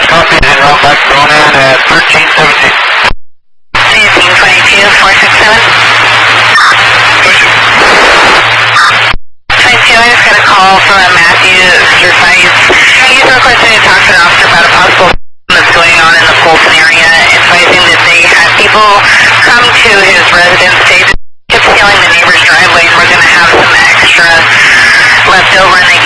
Copy, and route back going in at 1317. 22, 467. 22, I just got a call from a Matthews Exercise. He's requesting to talk to an officer about a possible that's going on in the Fulton area, advising that they had people come to his residence. They kept stealing the neighbor's driveway, and we're going to have some extra left over, and they